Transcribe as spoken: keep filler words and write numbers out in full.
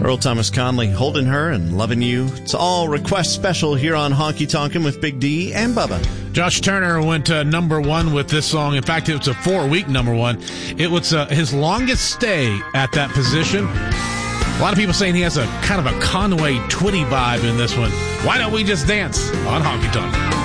Earl Thomas Conley, Holding Her and Loving You. It's all request special here on Honky Tonkin' with Big D and Bubba. Josh Turner went uh, number one with this song. In fact, it was a four-week number one. It was uh, his longest stay at that position. A lot of people saying he has a kind of a Conway Twitty vibe in this one. Why don't we just dance on Honky Tonk?